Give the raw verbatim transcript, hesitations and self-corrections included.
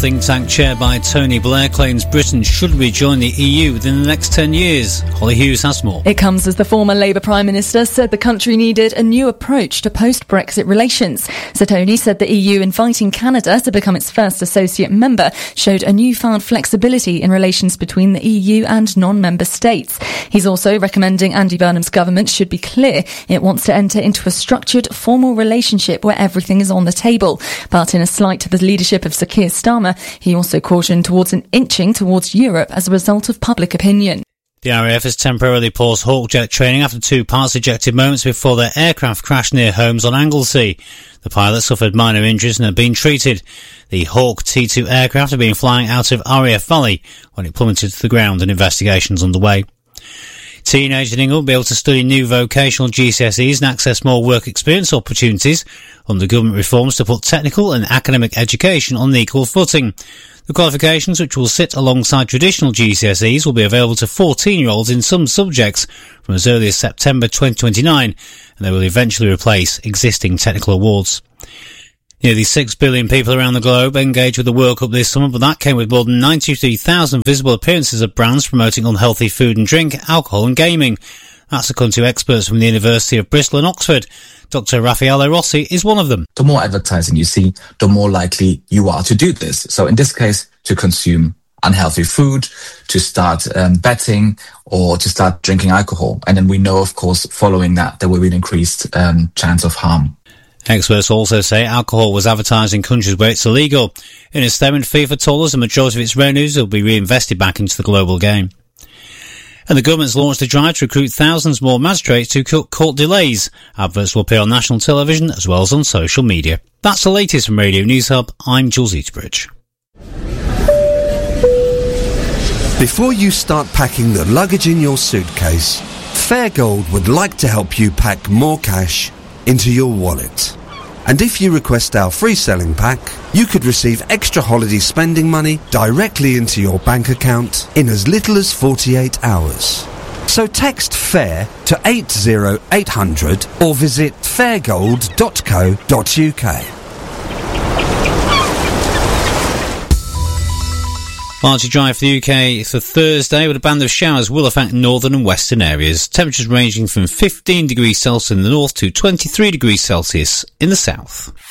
think tank chaired by Tony Blair claims Britain should rejoin the E U within the next ten years. Holly Hughes has more. It comes as the former Labour Prime Minister said the country needed a new approach to post-Brexit relations. Sir Tony said the E U inviting Canada to become its first associate member showed a newfound flexibility in relations between the E U and non-member states. He's also recommending Andy Burnham's government should be clear it wants to enter into a structured, formal relationship where everything is on the table. But in a slight to the leadership of Sir Keir Starmer, he also cautioned towards an inching towards Europe as a result of public opinion. The R A F has temporarily paused Hawk jet training after two pilots ejected moments before their aircraft crashed near Holmes on Anglesey. The pilots suffered minor injuries and have been treated. The Hawk T two aircraft had been flying out of R A F Valley when it plummeted to the ground and investigations underway. Teenagers in England will be able to study new vocational G C S Es and access more work experience opportunities under government reforms to put technical and academic education on an equal footing. The qualifications, which will sit alongside traditional G C S Es, will be available to fourteen-year-olds in some subjects from as early as September twenty twenty-nine, and they will eventually replace existing technical awards. Nearly six billion people around the globe engaged with the World Cup this summer, but that came with more than ninety-three thousand visible appearances of brands promoting unhealthy food and drink, alcohol and gaming. That's according to experts from the University of Bristol and Oxford. Doctor Raffaele Rossi is one of them. The more advertising you see, the more likely you are to do this. So in this case, to consume unhealthy food, to start um, betting, or to start drinking alcohol. And then we know, of course, following that, there will be an increased um, chance of harm. Experts also say alcohol was advertised in countries where it's illegal. In a statement, FIFA told us the majority of its revenues will be reinvested back into the global game. And the government's launched a drive to recruit thousands more magistrates to cut court delays. Adverts will appear on national television as well as on social media. That's the latest from Radio News Hub. I'm Jules Eaterbridge. Before you start packing the luggage in your suitcase, Fairgold would like to help you pack more cash into your wallet. And if you request our free selling pack, you could receive extra holiday spending money directly into your bank account in as little as forty-eight hours. So text FAIR to eight zero eight hundred or visit fairgold dot co dot uk. Largely dry for the U K for Thursday, but a band of showers will affect northern and western areas. Temperatures ranging from fifteen degrees Celsius in the north to twenty-three degrees Celsius in the south.